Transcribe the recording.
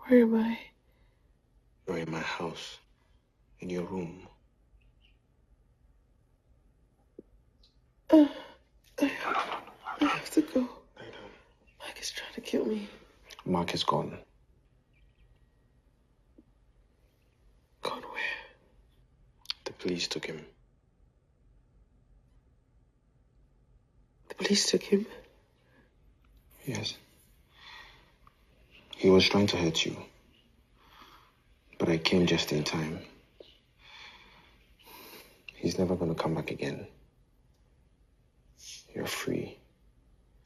Where am I? You're in my house. In your room. I have to go. Mike is trying to kill me. Mark is gone. Gone where? The police took him. The police took him? Yes. He was trying to hurt you. But I came just in time. He's never gonna come back again. You're free.